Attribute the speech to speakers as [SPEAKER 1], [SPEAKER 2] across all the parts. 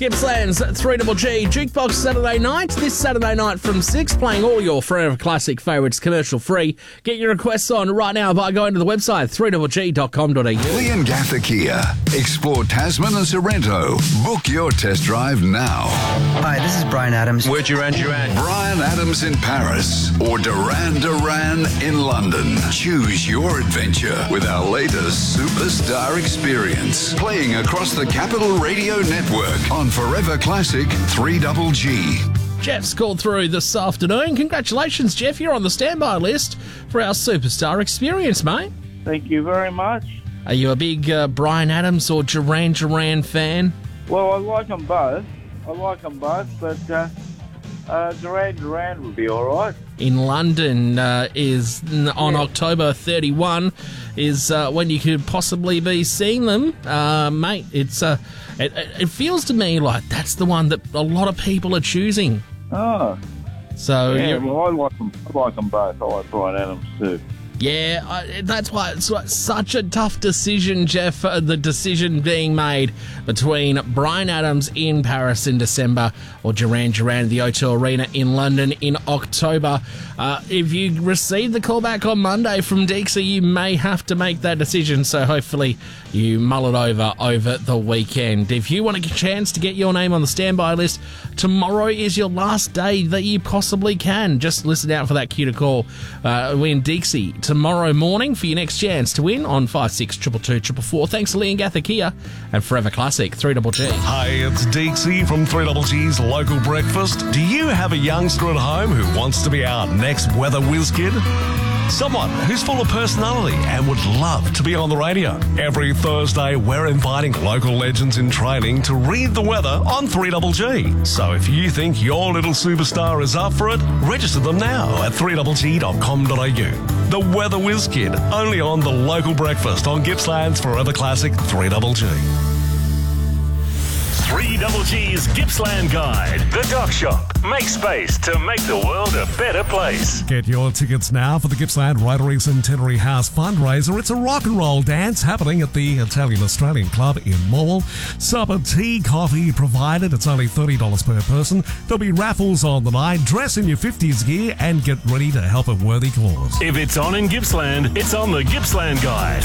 [SPEAKER 1] Gippsland's 3GG Jukebox Saturday night. This Saturday night from 6, playing all your Forever Classic favourites commercial free. Get your requests on right now by going to the website 3GG.com.au.
[SPEAKER 2] Leongatha Kia. Explore Tasman and Sorrento. Book your test drive now.
[SPEAKER 3] Hi, this is Brian Adams.
[SPEAKER 4] We're Duran Duran.
[SPEAKER 2] Brian Adams in Paris or Duran Duran in London. Choose your adventure with our latest Superstar experience. Playing across the Capital Radio Network on Forever Classic 3GG.
[SPEAKER 1] Jeff's called through this afternoon. Congratulations, Jeff. You're on the standby list for our Superstar experience, mate.
[SPEAKER 5] Thank you very much.
[SPEAKER 1] Are you a big Brian Adams or Duran Duran fan?
[SPEAKER 5] Well, I like them both. But Duran Duran would be all right.
[SPEAKER 1] In London is on October 31 is when you could possibly be seeing them, mate. It feels to me like that's the one that a lot of people are choosing.
[SPEAKER 5] Oh,
[SPEAKER 1] so
[SPEAKER 5] yeah. Well, I like them both. I like Brian Adams too.
[SPEAKER 1] Yeah, that's why it's such a tough decision, Jeff. The decision being made between Brian Adams in Paris in December or Duran Duran at the O2 Arena in London in October. If you receive the call back on Monday from Deeksy, you may have to make that decision. So hopefully you mull it over the weekend. If you want a chance to get your name on the standby list, tomorrow is your last day that you possibly can. Just listen out for that cue to call. Win Deeksy tomorrow morning for your next chance to win on 56222444. Thanks to Leongatha Kia and Forever Classic 3GG.
[SPEAKER 6] Hey, it's Deeksy from 3GG's Local Breakfast. Do you have a youngster at home who wants to be our next weather whiz kid? Someone who's full of personality and would love to be on the radio. Every Thursday, we're inviting local legends in training to read the weather on 3GG. So if you think your little superstar is up for it, register them now at 3GG.com.au. The Weather Whiz Kid, only on the Local Breakfast on Gippsland's Forever Classic 3GG.
[SPEAKER 7] 3GG's Gippsland Guide. The Dock Shop. Make space to make the world a better place.
[SPEAKER 6] Get your tickets now for the Gippsland Rotary Centenary House fundraiser. It's a rock and roll dance happening at the Italian Australian Club in Morwell. Supper, tea, coffee provided. It's only $30 per person. There'll be raffles on the night. Dress in your 50s gear and get ready to help a worthy cause.
[SPEAKER 7] If it's on in Gippsland, it's on the Gippsland Guide.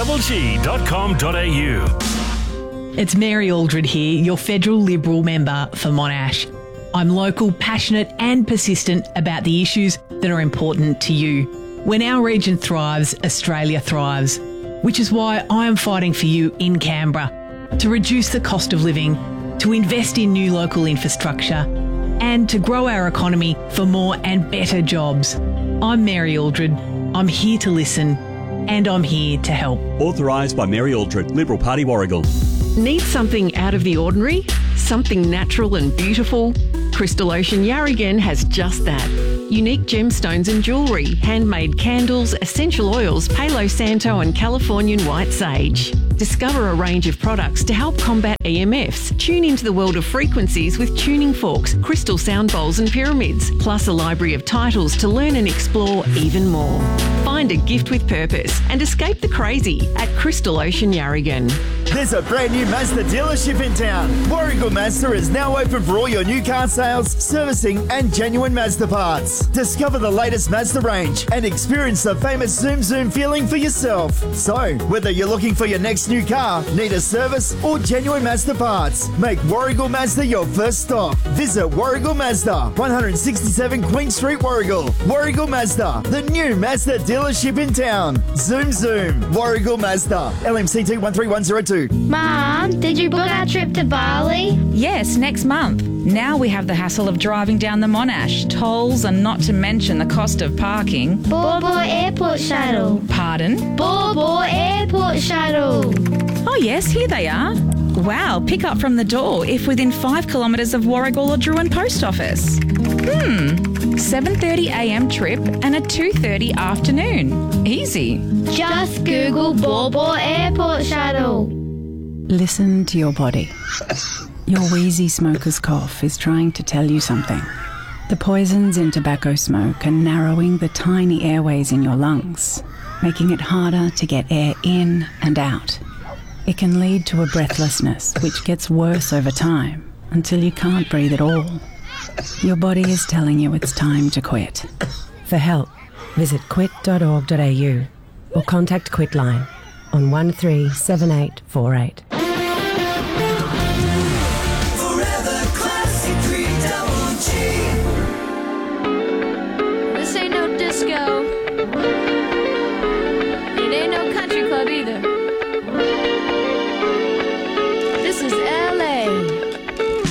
[SPEAKER 7] 3GG.com.au.
[SPEAKER 8] It's Mary Aldred here, your federal Liberal member for Monash. I'm local, passionate and persistent about the issues that are important to you. When our region thrives, Australia thrives, which is why I am fighting for you in Canberra to reduce the cost of living, to invest in new local infrastructure and to grow our economy for more and better jobs. I'm Mary Aldred. I'm here to listen and I'm here to help.
[SPEAKER 9] Authorised by Mary Aldred, Liberal Party, Warragul.
[SPEAKER 10] Need something out of the ordinary? Something natural and beautiful? Crystal Ocean Yarragon has just that. Unique gemstones and jewellery, handmade candles, essential oils, Palo Santo and Californian white sage. Discover a range of products to help combat EMFs. Tune into the world of frequencies with tuning forks, crystal sound bowls and pyramids, plus a library of titles to learn and explore even more. Find a gift with purpose and escape the crazy at Crystal Ocean Yarragon.
[SPEAKER 11] There's a brand new Mazda dealership in town. Warragul Mazda is now open for all your new car sales, servicing and genuine Mazda parts. Discover the latest Mazda range and experience the famous Zoom Zoom feeling for yourself. So, whether you're looking for your next new car, need a service or genuine Mazda parts, make Warragul Mazda your first stop. Visit Warragul Mazda, 167 Queen Street, Warragul. Warragul Mazda, the new Mazda dealership in town. Zoom Zoom, Warragul Mazda, LMCT 13102.
[SPEAKER 12] Mom, did you book our trip to Bali?
[SPEAKER 13] Yes, next month. Now we have the hassle of driving down the Monash, tolls and not to mention the cost of parking.
[SPEAKER 12] Baw Baw Airport Shuttle.
[SPEAKER 13] Pardon?
[SPEAKER 12] Baw Baw Airport Shuttle.
[SPEAKER 13] Oh yes, here they are. Wow, pick up from the door if within 5 kilometres of Warragul or Druin Post Office. 7:30am trip and a 2:30 afternoon. Easy.
[SPEAKER 12] Just Google Baw Baw Airport Shuttle.
[SPEAKER 14] Listen to your body. Your wheezy smoker's cough is trying to tell you something. The poisons in tobacco smoke are narrowing the tiny airways in your lungs, making it harder to get air in and out. It can lead to a breathlessness which gets worse over time, until you can't breathe at all. Your body is telling you it's time to quit.
[SPEAKER 4] For help, visit quit.org.au or contact Quitline on 137848.